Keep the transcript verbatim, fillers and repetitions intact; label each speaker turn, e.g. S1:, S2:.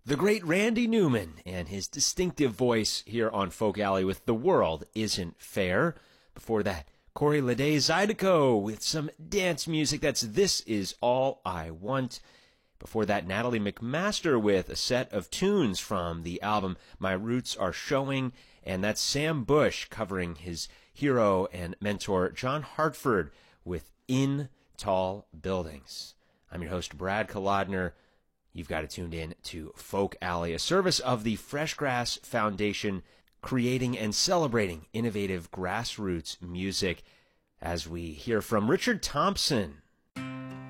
S1: The great Randy Newman and his distinctive voice here on Folk Alley with The World Isn't Fair. Before that, Corey Lede Zydeco with some dance music. That's This Is All I Want. Before that, Natalie McMaster with a set of tunes from the album My Roots Are Showing. And that's Sam Bush covering his hero and mentor John Hartford with In Tall Buildings. I'm your host, Brad Kolodner. You've got it tuned in to Folk Alley, a service of the Fresh Grass Foundation, creating and celebrating innovative grassroots music, as we hear from Richard Thompson